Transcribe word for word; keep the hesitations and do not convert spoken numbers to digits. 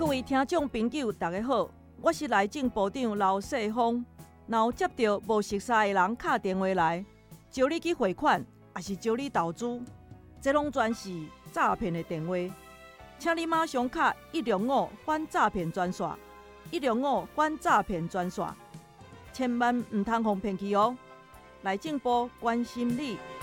各位听众朋友，大家好，我是内政部长刘世峰。若有接到无熟悉的人打电话来，招你去汇款，还是招你投资，这拢全是诈骗的电话。请你马上打一六五反诈骗专线，一六五反诈骗专线，千万唔通互骗去哦。内政部关心你。